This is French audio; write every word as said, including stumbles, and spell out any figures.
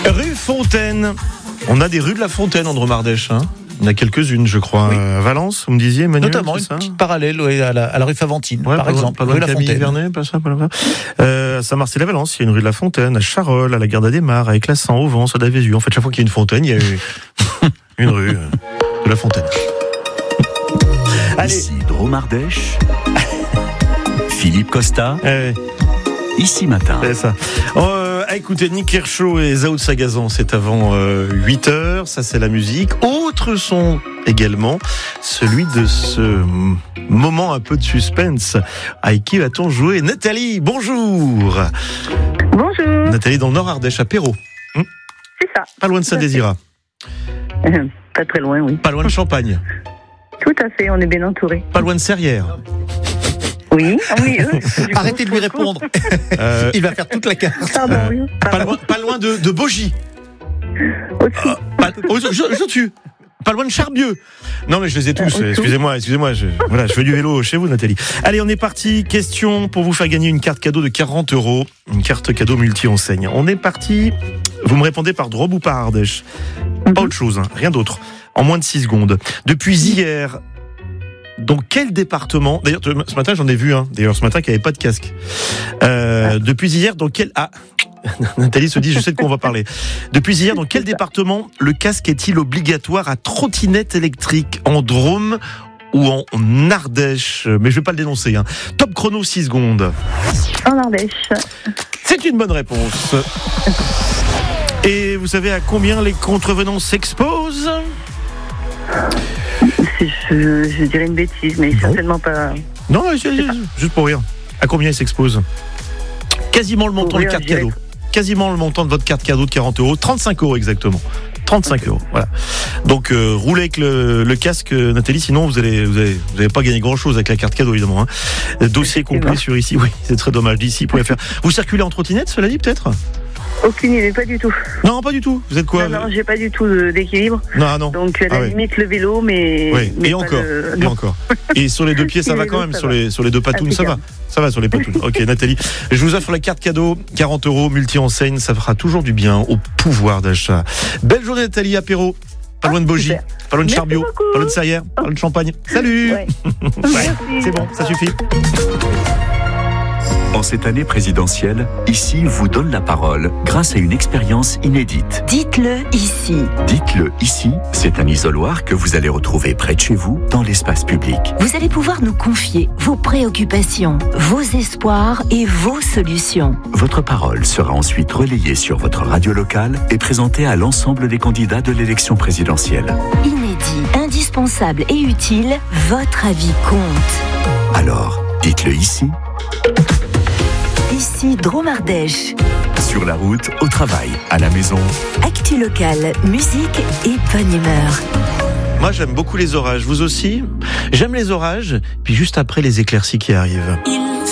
Rue Fontaine. On a des rues de la Fontaine en Drôme-Ardèche, hein. On a quelques-unes, je crois. Oui. À Valence, vous me disiez, Emmanuel. Notamment une petite parallèle ouais, à, la, à la rue Faventine, ouais, par pas exemple. Pas loin rue de La Camille Fontaine. Vernet, pas ça, pas là. Euh, à Saint-Marcel-la-Valence, il y a une rue de la Fontaine. À Charolles, à la Gare d'Adémar, à Éclassan, au Vence, à Davézu. En fait, chaque fois qu'il y a une fontaine, il y a eu une rue euh, de la Fontaine. Allez. Ici Drôme-Ardèche. Philippe Costa. Eh, Ici Matin. c'est ça. Euh, écoutez, Nick Kershaw et Zao de Sagazan, c'est avant euh, huit heures. Ça, c'est la musique. Autre son également, celui de ce moment un peu de suspense. Avec qui va-t-on jouer? Nathalie, bonjour. Bonjour, Nathalie dans le Nord Ardèche, à Perrault. c'est ça. Pas loin de Saint-Désirat. Euh, Pas très loin, oui. Pas loin de Champagne. Tout à fait, on est bien entouré. Pas loin de Serrières. Oui, ah oui. Euh, du coup, Arrêtez de lui pour le coup- répondre. Euh, Il va faire toute la carte. Pardon, oui. pas, Pardon. loin, pas loin de, de Bogie. Au-dessus. Euh, pas, oh, je, je, je tue. Pas loin de Charbieu. Non, mais je les ai tous. Euh, Excusez-moi, excusez-moi. Je, voilà, je fais du vélo chez vous, Nathalie. Allez, on est parti. Question pour vous faire gagner une carte cadeau de quarante euros. Une carte cadeau multi-enseigne. On est parti. Vous me répondez par Drôme ou par Ardèche. Pas autre chose, hein, rien d'autre. En moins de six secondes. Depuis hier, dans quel département... D'ailleurs, ce matin, j'en ai vu un. D'ailleurs, ce matin, qui n'avait pas de casque. Euh, depuis hier, dans quel... Ah, Nathalie se dit, je sais de quoi on va parler. Depuis hier, dans quel département le casque est-il obligatoire à trottinette électrique? En Drôme ou en Ardèche? Mais je vais pas le dénoncer. Hein. Top chrono, six secondes. En Ardèche. C'est une bonne réponse. Et vous savez à combien les contrevenants s'exposent? C'est- Je, je dirais une bêtise, mais Bon. certainement pas. Non, c'est- c'est- juste pour rire. À combien ils s'exposent? Quasiment le montant Pour de rire, carte je dirais. cadeau. Quasiment le montant de votre carte cadeau de quarante euros. trente-cinq euros exactement. trente-cinq euros, voilà. Donc euh, roulez avec le, le casque, Nathalie, sinon vous allez vous allez, vous allez pas gagner grand-chose avec la carte cadeau, évidemment. Hein. Dossier complet sur ici, oui, c'est très dommage, d'ici point F R. Vous circulez en trottinette, cela dit, peut-être? Aucune idée, pas du tout. Non, pas du tout. Vous êtes quoi? non, non, j'ai pas du tout de- d'équilibre. non, ah non. Donc, à la Ah ouais. limite, le vélo, mais. Oui, mais et pas encore, le- et non. encore. Et sur les deux pieds, ça Et va les quand deux, même. ça Sur va. les, sur les deux patounes, ça va. Impeccable. Ça va sur les patounes. Ok, Nathalie. Je vous offre la carte cadeau, quarante euros, multi-enseigne. Ça fera toujours du bien au pouvoir d'achat. Belle journée, Nathalie, apéro. Pas loin de Bogie, super. pas loin de Merci Charbiot, beaucoup. pas loin de Serrières, pas loin de Champagne. Salut! Ouais. Ouais, Merci. c'est bon, ça suffit. En cette année présidentielle, Ici vous donne la parole grâce à une expérience inédite. Dites-le ici. Dites-le ici, c'est un isoloir que vous allez retrouver près de chez vous, dans l'espace public. Vous allez pouvoir nous confier vos préoccupations, vos espoirs et vos solutions. Votre parole sera ensuite relayée sur votre radio locale et présentée à l'ensemble des candidats de l'élection présidentielle. Inédit, indispensable et utile, votre avis compte. Alors, dites-le ici, Ici Drôme-Ardèche. sur la route, au travail, à la maison. Actu locale, musique et bonne humeur. Moi, j'aime beaucoup les orages. Vous aussi? J'aime les orages, puis juste après les éclaircies qui arrivent. Il